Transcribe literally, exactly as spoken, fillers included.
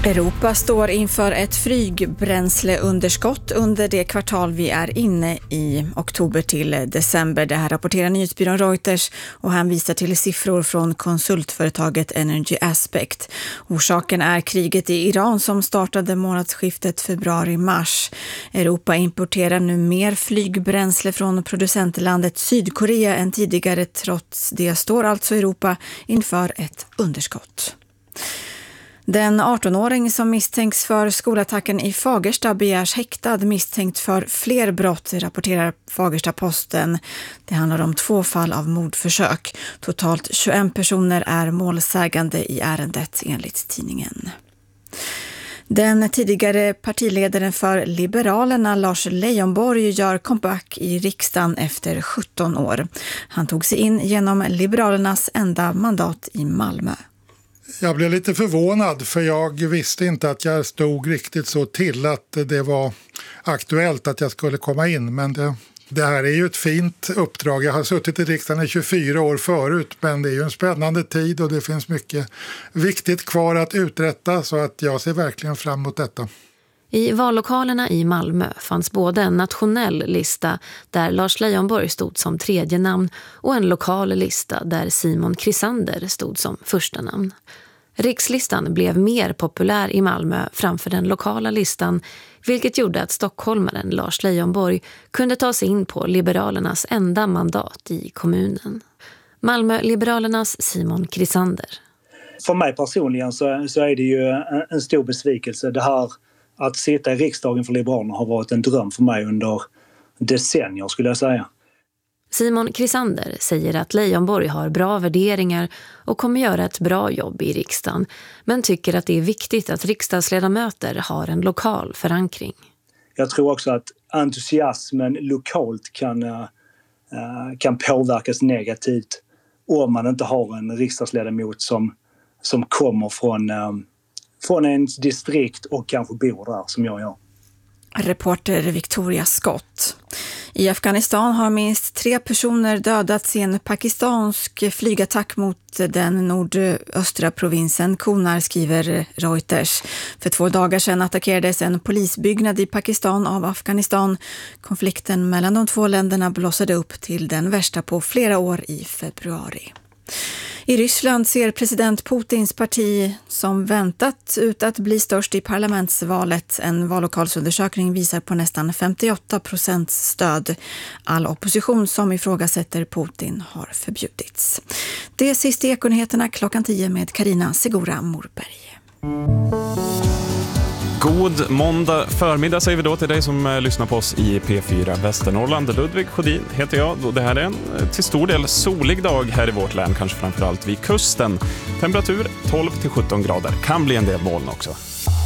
Europa står inför ett flygbränsleunderskott under det kvartal vi är inne i, oktober till december. Det här rapporterar nyhetsbyrån Reuters och han visar till siffror från konsultföretaget Energy Aspect. Orsaken är kriget i Iran som startade månadsskiftet februari-mars. Europa importerar nu mer flygbränsle från producentlandet Sydkorea än tidigare. Trots det står alltså Europa inför ett underskott. Den arton-åring som misstänks för skolattacken i Fagersta begärs häktad misstänkt för fler brott, rapporterar Fagersta-Posten. Det handlar om två fall av mordförsök. Totalt tjugoett personer är målsägande i ärendet enligt tidningen. Den tidigare partiledaren för Liberalerna, Lars Leijonborg, gör comeback i riksdagen efter sjutton år. Han tog sig in genom Liberalernas enda mandat i Malmö. Jag blev lite förvånad för jag visste inte att jag stod riktigt så till att det var aktuellt att jag skulle komma in. Men det, det här är ju ett fint uppdrag. Jag har suttit i riksdagen i tjugofyra år förut, men det är ju en spännande tid och det finns mycket viktigt kvar att uträtta, så att jag ser verkligen fram emot detta. I vallokalerna i Malmö fanns både en nationell lista där Lars Leijonborg stod som tredje namn och en lokal lista där Simon Krisander stod som första namn. Rikslistan blev mer populär i Malmö framför den lokala listan, vilket gjorde att stockholmaren Lars Leijonborg kunde ta sig in på Liberalernas enda mandat i kommunen. Malmö-Liberalernas Simon Krisander. För mig personligen så, så är det ju en, en stor besvikelse. Det här att sitta i riksdagen för Liberalerna har varit en dröm för mig under decennier, skulle jag säga. Simon Krisander säger att Leijonborg har bra värderingar och kommer göra ett bra jobb i riksdagen, men tycker att det är viktigt att riksdagsledamöter har en lokal förankring. Jag tror också att entusiasmen lokalt kan, uh, kan påverkas negativt om man inte har en riksdagsledamot som, som kommer från, uh, från ens distrikt och kanske bor där som jag gör. Reporter Victoria Scott. I Afghanistan har minst tre personer dödats i en pakistansk flygattack mot den nordöstra provinsen Kunar, skriver Reuters. För två dagar sedan attackerades en polisbyggnad i Pakistan av Afghanistan. Konflikten mellan de två länderna blossade upp till den värsta på flera år i februari. I Ryssland ser president Putins parti som väntat ut att bli störst i parlamentsvalet. En vallokalsundersökning visar på nästan femtioåtta procent stöd. All opposition som ifrågasätter Putin har förbjudits. Det är sist i Ekonyheterna klockan tio med Carina Segura Morberg. God måndag förmiddag säger vi då till dig som lyssnar på oss i P fyra Västernorrland. Ludvig Sjödin heter jag och det här är en till stor del solig dag här i vårt län, kanske framförallt vid kusten. Temperatur tolv till sjutton grader, kan bli en del moln också.